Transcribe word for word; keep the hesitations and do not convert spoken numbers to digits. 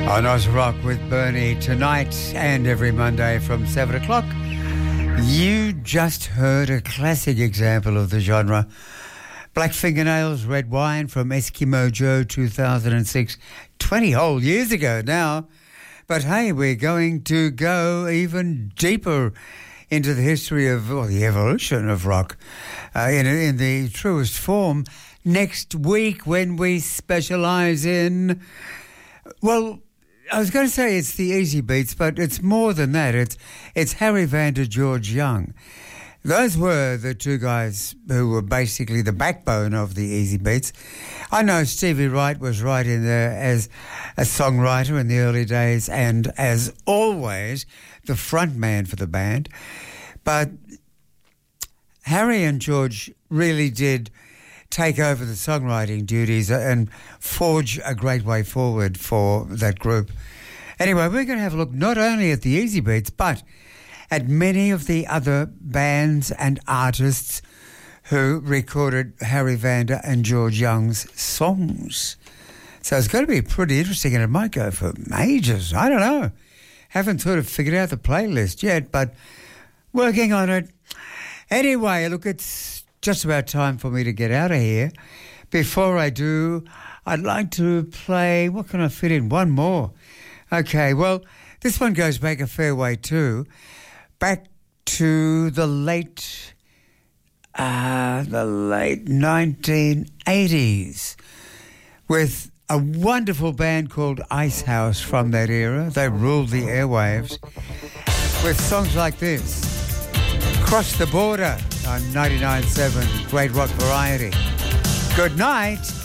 On Oz Rock with Bernie tonight and every Monday from seven o'clock. You just heard a classic example of the genre. Black Fingernails, Red Wine from Eskimo Joe two thousand six. twenty whole years ago now. But hey, we're going to go even deeper into the history of, or the evolution of rock uh, in, in the truest form next week when we specialise in, well, I was going to say it's the Easy Beats, but it's more than that. It's it's Harry Vanda, George Young. Those were the two guys who were basically the backbone of the Easy Beats. I know Stevie Wright was right in there as a songwriter in the early days and, as always, the front man for the band. But Harry and George really did take over the songwriting duties and forge a great way forward for that group. Anyway, we're going to have a look not only at the Easy Beats, but at many of the other bands and artists who recorded Harry Vanda and George Young's songs. So it's going to be pretty interesting, and it might go for ages. I don't know. Haven't sort of figured out the playlist yet, but working on it. Anyway, look, it's just about time for me to get out of here. Before I do, I'd like to play, what can I fit in? One more. Okay, well, this one goes back a fair way too. Back to the late, uh, the late nineteen eighties with a wonderful band called Icehouse from that era. They ruled the airwaves with songs like this. Cross the Border on ninety-nine point seven Great Rock Variety. Good night.